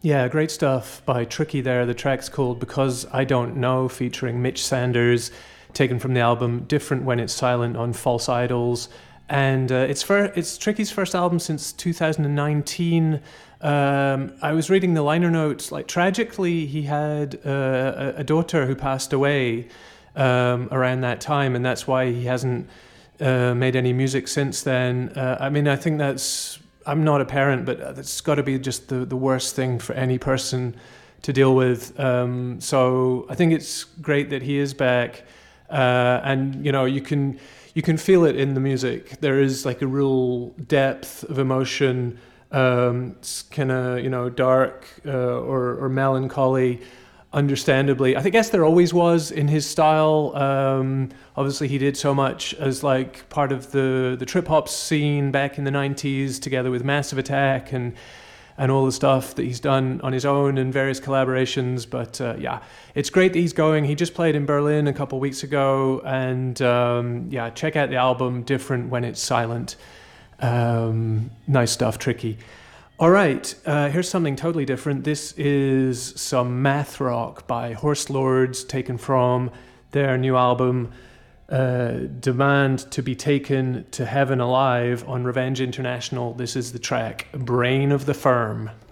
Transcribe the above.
Yeah, great stuff by Tricky there. The track's called Because I Don't Know, featuring Mitch Sanders, taken from the album Different When It's Silent on False Idols. And it's Tricky's first album since 2019. I was reading the liner notes. Like, tragically, he had a daughter who passed away around that time, and that's why he hasn't made any music since then. I mean, I think I'm not a parent, but that's got to be just the worst thing for any person to deal with. So I think it's great that he is back, and you can feel it in the music. There is like a real depth of emotion. It's kind of dark or melancholy. Understandably, I guess there always was in his style. Obviously, he did so much as like part of the trip hop scene back in the 90s, together with Massive Attack and all the stuff that he's done on his own and various collaborations. But yeah, it's great that he's going. He just played in Berlin a couple of weeks ago, and yeah, check out the album Different When It's Silent. Nice stuff, Tricky. All right, here's something totally different. This is some math rock by Horse Lords, taken from their new album, Demand to be Taken to Heaven Alive on Revenge International. This is the track Brain of the Firm.